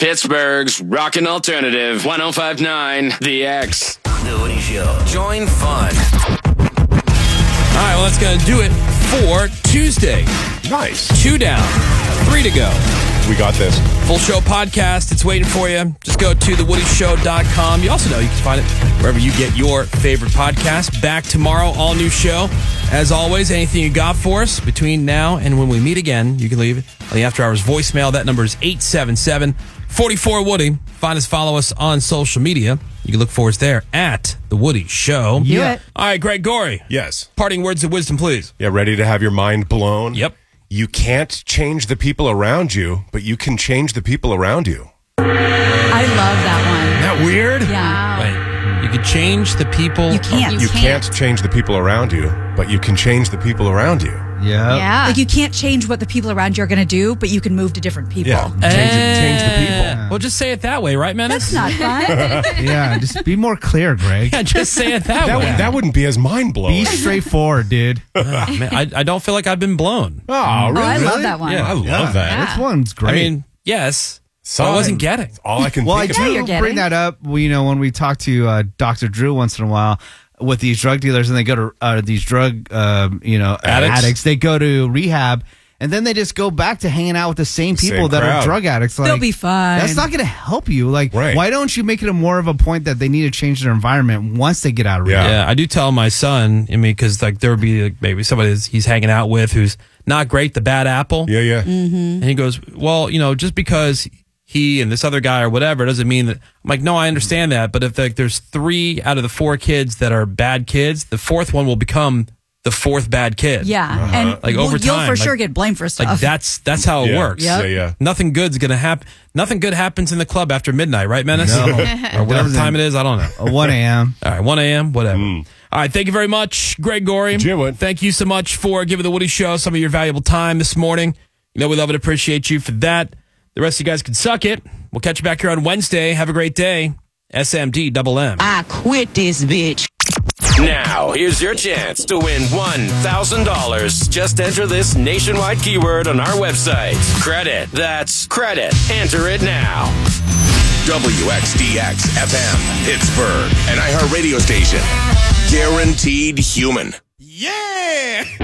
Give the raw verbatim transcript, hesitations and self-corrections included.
Pittsburgh's Rockin' Alternative, one oh five point nine The X. The Woody Show. Join fun. All right, well, that's going to do it for Tuesday. Nice. Two down, three to go. We got this. Full show podcast. It's waiting for you. Just go to the woody show dot com. You also know you can find it wherever you get your favorite podcast. Back tomorrow, all new show. As always, anything you got for us between now and when we meet again, you can leave it on the After Hours voicemail. That number is eight seven seven, four four, Woody. Find us, follow us on social media. You can look for us there at The Woody Show. Do it. All right, Greg Gorey. Yes. Parting words of wisdom, please. Yeah, ready to have your mind blown? Yep. You can't change the people around you, but you can change the people around you. I love that Isn't that weird? one. Yeah. Wait, you could change the people. You can't. You can't change the people around you, but you can change the people around you. Yeah. Yeah. Like you can't change what the people around you are going to do, but you can move to different people. Yeah. Change, it, change the people. Well, just say it that way, right, Menace? That's not fun. Yeah, just be more clear, Greg. Yeah, just say it that, That, way. would, that wouldn't be as mind blowing. Be straightforward, dude. Oh, man, I, I don't feel like I've been blown. Oh, really? Oh, I love that one. Yeah, I love Yeah, that. This one's great. I mean, yes. So I wasn't getting. That's all I can well, I think Yeah, of. you're do getting. bring that up. You know, when we talk to uh, Doctor Drew once in a while with these drug dealers, and they go to uh, these drug, um, you know, Addicts? addicts. They go to rehab, and then they just go back to hanging out with the same people Same that crowd. are drug addicts. Like, They'll be fine. That's not going to help you. Like, Right. why don't you make it a more of a point that they need to change their environment once they get out of rehab? Yeah. Yeah, I do tell my son, I mean, because like there would be like, maybe somebody that's- he's hanging out with who's not great, the bad apple. Yeah, yeah. And he goes, well, you know, just because he and this other guy or whatever doesn't mean that. I'm like, no, I understand that. But if like there's three out of the four kids that are bad kids, the fourth one will become the fourth bad kid. Yeah. And Like, well, over you'll time, for sure like- get blamed for stuff. Like that's that's how it Yeah. works. Yeah, yeah. Nothing good's gonna happen. Nothing good happens in the club after midnight, right, Menace? No. Or whatever Doesn't. time it is, I don't know. Uh, one a.m. All right, one a.m., whatever. All right, thank you very much, Greg Gorey. Jim Wood. Thank you so much for giving the Woody Show some of your valuable time this morning. You know we love and appreciate you for that. The rest of you guys can suck it. We'll catch you back here on Wednesday. Have a great day. S M D double M. I quit this bitch. Now, here's your chance to win one thousand dollars. Just enter this nationwide keyword on our website. Credit. That's credit. Enter it now. W X D X F M, Pittsburgh, an iHeart radio station. Guaranteed human. Yeah!